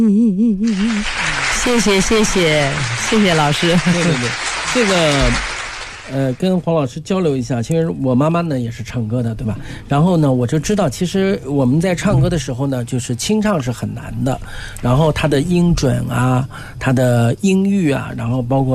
谢谢老师。 对，这个跟黄老师交流一下，其实我妈妈呢也是唱歌的，对吧？然后呢，我就知道，其实我们在唱歌的时候呢，就是清唱是很难的，然后它的音准啊，它的音域啊，然后包括